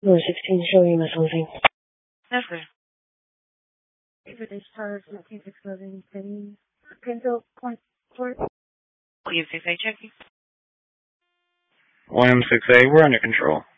Number 16, showing you something. Okay. For discharge, 1967, Pinto Point Court. William 6A checking. William 6A, we're under control.